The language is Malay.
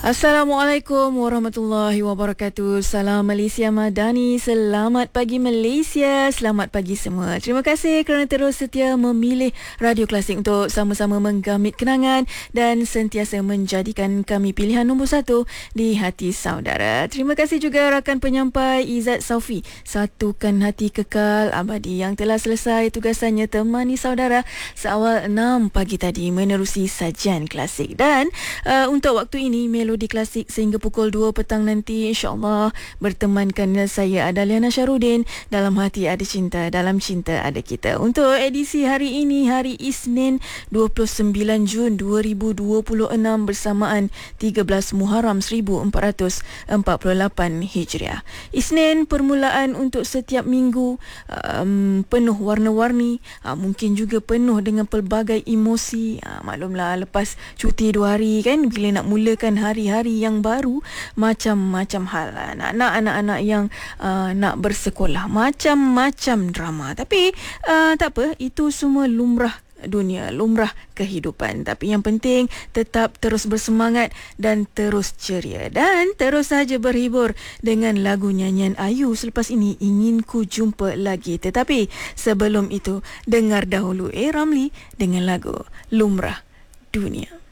Assalamualaikum warahmatullahi wabarakatuh. Salam Malaysia Madani. Selamat pagi Malaysia. Selamat pagi semua. Terima kasih kerana terus setia memilih Radio Klasik untuk sama-sama menggamit kenangan dan sentiasa menjadikan kami pilihan nombor 1 di hati saudara. Terima kasih juga rakan penyampai Izzat Saufi, Satukan Hati Kekal Abadi, yang telah selesai tugasannya temani saudara seawal 6 pagi tadi menerusi sajian klasik. Dan untuk waktu ini Melodi Klasik sehingga pukul 2 petang nanti, insyaAllah bertemankan saya Adaliana Syarudin. Dalam hati ada cinta, dalam cinta ada kita. Untuk edisi hari ini, hari Isnin 29 Jun 2026 bersamaan 13 Muharram 1448 Hijriah. Isnin permulaan untuk setiap minggu, penuh warna-warni, mungkin juga penuh dengan pelbagai emosi. Maklumlah, lepas cuti 2 hari kan, bila nak mulakan hari yang baru, macam-macam hal. Anak-anak yang nak bersekolah, macam-macam drama. Tapi tak apa, itu semua lumrah dunia, lumrah kehidupan. Tapi yang penting tetap terus bersemangat dan terus ceria, dan terus saja berhibur dengan lagu nyanyian Ayu selepas ini, Ingin Ku Jumpa Lagi. Tetapi sebelum itu, dengar dahulu Ramli dengan lagu Lumrah Dunia.